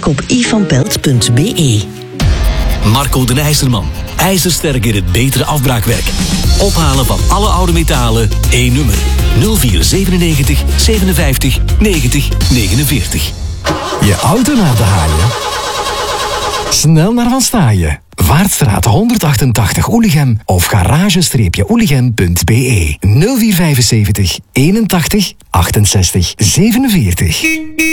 Kijk op ivanpelt.be. Marco den IJzerman. IJzersterk in het betere afbraakwerk. Ophalen van alle oude metalen. 1 nummer. 0497 57 90 49. Je auto naar de haaien? Snel naar Van Staaien. Vaartstraat 188 Oelichem of garage-oelichem.be 0475 81 68 47.